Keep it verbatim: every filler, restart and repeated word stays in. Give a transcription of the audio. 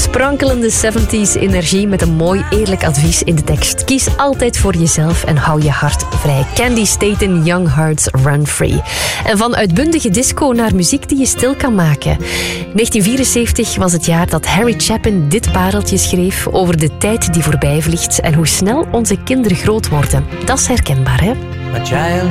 Sprankelende zeventig energie met een mooi eerlijk advies in de tekst. Kies altijd voor jezelf en hou je hart vrij. Candy Staten, Young Hearts Run Free. En van uitbundige disco naar muziek die je stil kan maken. negentien vierenzeventig was het jaar dat Harry Chapin dit pareltje schreef over de tijd die voorbij vliegt en hoe snel onze kinderen groot worden. Dat is herkenbaar, hè?